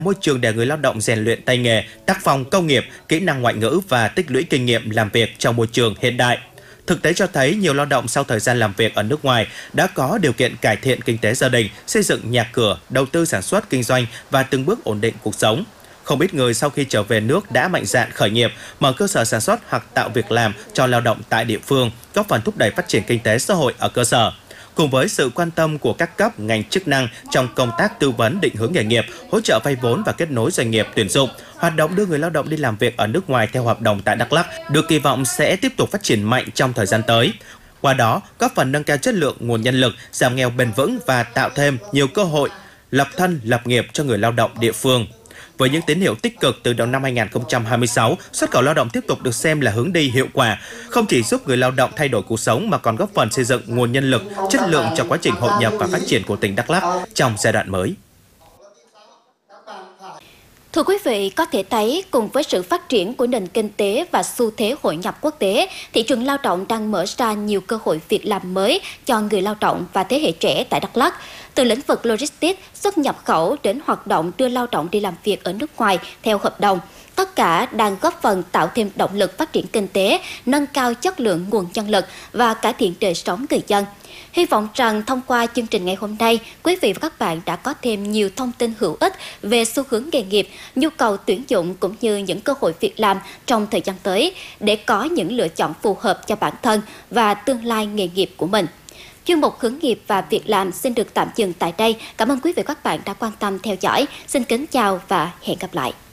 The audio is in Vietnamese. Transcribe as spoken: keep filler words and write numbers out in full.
môi trường để người lao động rèn luyện tay nghề, tác phong công nghiệp, kỹ năng ngoại ngữ và tích lũy kinh nghiệm làm việc trong môi trường hiện đại. Thực tế cho thấy nhiều lao động sau thời gian làm việc ở nước ngoài đã có điều kiện cải thiện kinh tế gia đình, xây dựng nhà cửa, đầu tư sản xuất kinh doanh và từng bước ổn định cuộc sống. Không ít người sau khi trở về nước đã mạnh dạn khởi nghiệp, mở cơ sở sản xuất hoặc tạo việc làm cho lao động tại địa phương, góp phần thúc đẩy phát triển kinh tế xã hội ở cơ sở. Cùng với sự quan tâm của các cấp, ngành chức năng trong công tác tư vấn định hướng nghề nghiệp, hỗ trợ vay vốn và kết nối doanh nghiệp tuyển dụng, hoạt động đưa người lao động đi làm việc ở nước ngoài theo hợp đồng tại Đắk Lắk được kỳ vọng sẽ tiếp tục phát triển mạnh trong thời gian tới. Qua đó, góp phần nâng cao chất lượng nguồn nhân lực, giảm nghèo bền vững và tạo thêm nhiều cơ hội lập thân, lập nghiệp cho người lao động địa phương. Với những tín hiệu tích cực từ đầu năm hai nghìn không trăm hai mươi sáu, xuất khẩu lao động tiếp tục được xem là hướng đi hiệu quả, không chỉ giúp người lao động thay đổi cuộc sống mà còn góp phần xây dựng nguồn nhân lực chất lượng cho quá trình hội nhập và phát triển của tỉnh Đắk Lắk trong giai đoạn mới. Thưa quý vị, có thể thấy cùng với sự phát triển của nền kinh tế và xu thế hội nhập quốc tế, thị trường lao động đang mở ra nhiều cơ hội việc làm mới cho người lao động và thế hệ trẻ tại Đắk Lắk. Từ lĩnh vực logistics, xuất nhập khẩu đến hoạt động đưa lao động đi làm việc ở nước ngoài theo hợp đồng, tất cả đang góp phần tạo thêm động lực phát triển kinh tế, nâng cao chất lượng nguồn nhân lực và cải thiện đời sống người dân. Hy vọng rằng thông qua chương trình ngày hôm nay, quý vị và các bạn đã có thêm nhiều thông tin hữu ích về xu hướng nghề nghiệp, nhu cầu tuyển dụng cũng như những cơ hội việc làm trong thời gian tới để có những lựa chọn phù hợp cho bản thân và tương lai nghề nghiệp của mình. Chuyên mục hướng nghiệp và việc làm xin được tạm dừng tại đây. Cảm ơn quý vị và các bạn đã quan tâm theo dõi. Xin kính chào và hẹn gặp lại.